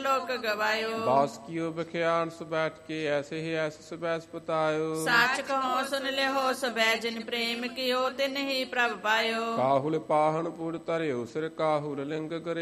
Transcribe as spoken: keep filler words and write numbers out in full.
ਲੋਕ ਗਵਾਇਓ। ਬਾਸ ਕੀਓ ਬਖਿਆਨ ਸੁ ਬੈਠ ਕੇ ਐਸੇ ਹੀ ਐਸੇ ਸੁਬੈਸ ਪਤਾਇਓ। ਸਾਚ ਕਹੋ ਸੁਨ ਲਿਓ ਸਬੈ ਜਿਨ ਪ੍ਰੇਮ ਕੀਓ ਤਿਨ ਹੀ ਪ੍ਰਭ ਪਾਇਓ। ਕਾਹੁਲ ਪਾਹਨ ਪੂਰ ਧਰਿਓ ਸਿਰ ਕਾਹੁਲ ਲਿੰਗ ਕਰੇ